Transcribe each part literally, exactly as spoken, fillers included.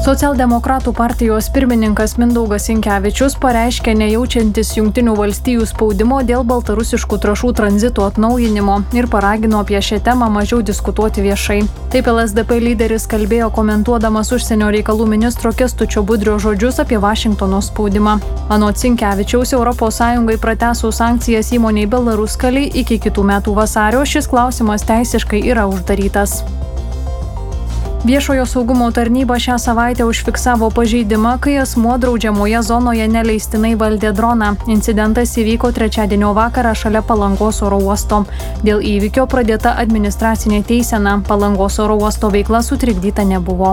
Socialdemokratų partijos pirmininkas Mindaugas Sinkevičius pareiškė nejaučiantis Jungtinių valstijų spaudimo dėl baltarusiškų trąšų tranzito atnaujinimo ir paragino apie šią temą mažiau diskutuoti viešai. Taip L S D P lyderis kalbėjo komentuodamas užsienio reikalų ministro Kęstučio Budrio žodžius apie Vašingtono spaudimą. Anot Sinkevičiaus, Europos Sąjungai pratęsus sankcijas įmonei Belaruskalij iki kitų metų vasario šis klausimas teisiškai yra uždarytas. Viešojo saugumo tarnyba šią savaitę užfiksavo pažeidimą, kai asmuo draudžiamoje zonoje neleistinai valdė droną. Incidentas įvyko trečiadienio vakarą šalia Palangos oro uosto. Dėl įvykio pradėta administracinė teisena. Palangos oro uosto veikla sutrikdyta nebuvo.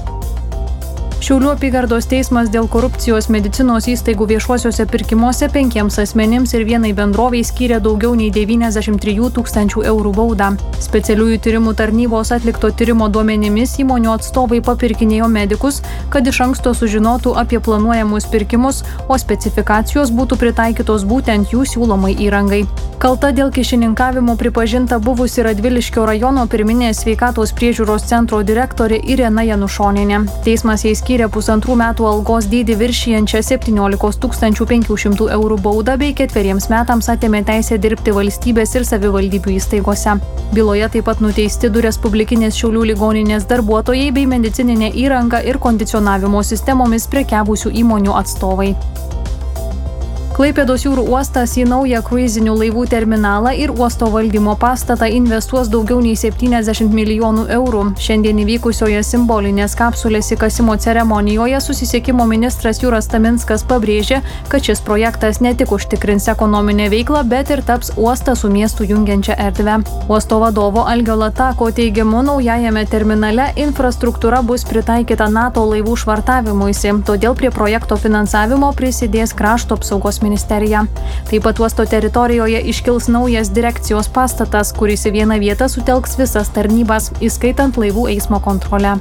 Šiaulių apygardos teismas dėl korupcijos medicinos įstaigų viešuosiuose pirkimuose penkiems asmenims ir vienai bendrovei skyrė daugiau nei devyniasdešimt trijų tūkstančių eurų baudą. Specialiųjų tyrimų tarnybos atlikto tyrimo duomenimis įmonių atstovai papirkinėjo medikus, kad iš anksto sužinotų apie planuojamus pirkimus, o specifikacijos būtų pritaikytos būtent jų siūlomai įrangai. Kalta dėl kyšininkavimo pripažinta buvusi Radviliškio rajono pirminės sveikatos priežiūros centro direktorė Irena Janušonienė. Teismas jai skyrė pusantrų metų algos dydį viršijančią septyniolikos tūkstančių penkių šimtų eurų baudą bei ketveriems metams atėmė teisę dirbti valstybės ir savivaldybių įstaigose. Byloje taip pat nuteisti du respublikinės Šiaulių ligoninės darbuotojai bei medicininė įranga ir kondicionavimo sistemomis prekiavusių įmonių atstovai. Klaipėdos jūrų uostas į naują kruizinių laivų terminalą ir uosto valdymo pastatą investuos daugiau nei septyniasdešimt milijonų eurų. Šiandien įvykusioje simbolinės kapsulės įkasimo ceremonijoje susisiekimo ministras Jūras Taminskas pabrėžė, kad šis projektas ne tik užtikrins ekonominę veiklą, bet ir taps uostą su miestu jungiančią erdvę. Uosto vadovo Algio Latako teigimu, naujajame terminale infrastruktūra bus pritaikyta NATO laivų švartavimuisi, todėl prie projekto finansavimo prisidės krašto apsaugos ministerija. Taip pat uosto teritorijoje iškils naujas direkcijos pastatas, kuris į vieną vietą sutelks visas tarnybas, įskaitant laivų eismo kontrolę.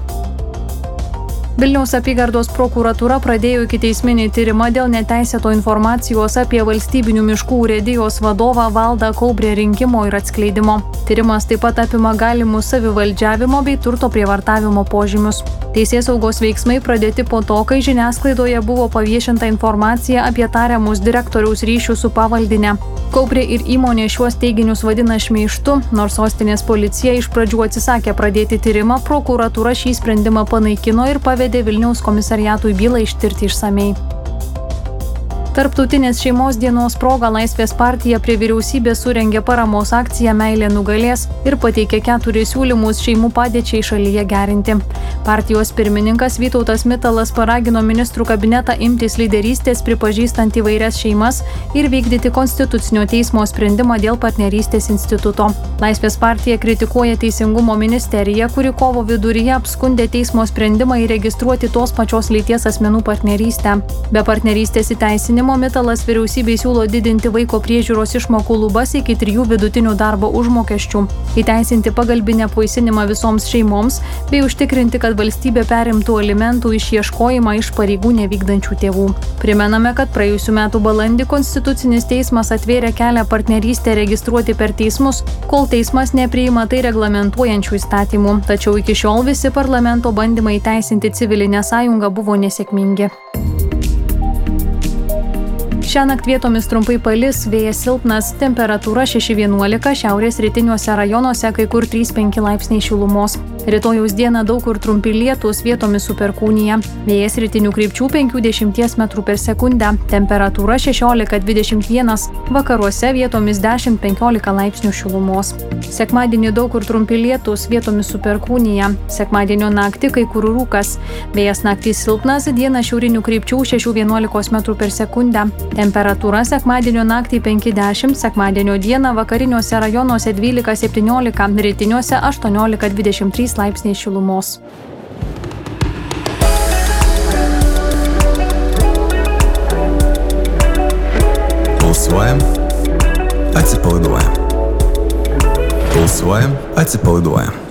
Vilniaus apygardos prokuratūra pradėjo ikiteisminį tyrimą dėl neteisėto informacijos apie valstybinių miškų urėdijos vadovą Valdą Kaubrę rinkimo ir atskleidimo. Tyrimas taip pat apima galimus savivaldžiavimo bei turto prievartavimo požymius. Teisėsaugos veiksmai pradėti po to, kai žiniasklaidoje buvo paviešinta informacija apie tariamus direktoriaus ryšius su pavaldine. Kaubrė ir įmonė šiuos teiginius vadina šmeižtu, nors sostinės policija iš pradžių atsisakė pradėti tyrimą, prokuratūra šį sprendimą panaikino ir pavedė Vilniaus komisariatui bylą ištirti išsamei. Tarptautinės šeimos dienos proga Laisvės partija prie vyriausybės surengė paramos akciją Meilė nugalės ir pateikė keturis siūlymus šeimų padėčiai šalyje gerinti. Partijos pirmininkas Vytautas Mitalas paragino ministrų kabinetą imtis lyderystės pripažįstant įvairias šeimas ir vykdyti konstitucinio teismo sprendimą dėl partnerystės instituto. Laisvės partija kritikuoja Teisingumo ministeriją, kuri kovo viduryje apskundė teismo sprendimą įregistruoti tos pačios lyties asmenų partnerystę. Be partnerystės įteisinimo Mitalas vyriausybei siūlo didinti vaiko priežiūros išmokų lubas iki trijų vidutinių darbo užmokesčių, įteisinti pagalbinę apvaisinimą visoms šeimoms bei užtikrinti, kad valstybė perimtų alimentų išieškojimą iš pareigų nevykdančių tėvų. Primename, kad praėjusių metų balandį Konstitucinis teismas atvėrė kelią partnerystę registruoti per teismus, kol teismas nepriima tai reglamentuojančių įstatymų, tačiau iki šiol visi parlamento bandymai įteisinti civilinę sąjungą buvo nesėkmingi. Šiąnakt vietomis trumpai palis, vėjas silpnas, temperatūra šeši vienuolika, šiaurės rytiniuose rajonuose kai kur trys penki laipsniai šilumos. Rytojaus dieną daug kur trumpi lietūs, vietomis su perkūnija. Vėjas rytinių krypčių penki dešimties metrų per sekundę, temperatūra šešiolika dvidešimt vienas, vakaruose vietomis dešimt penkiolika laipsnių šilumos. Sekmadienį daug kur trumpi lietūs, vietomis su perkūnija. Sekmadienio naktį kai kur rūkas. Vėjas naktį silpnas, dieną šiaurinių krypčių šeši vienuolika metrų per sekundę. Temperatūra sekmadienio naktį penki dešimt, sekmadienio dieną vakariniuose rajonuose dvylika septyniolika, rytiniuose aštuoniolika dvidešimt trys laipsniai šilumos. Pulsuojam, atsipalaiduojam. Pulsuojam, atsipalaiduojam.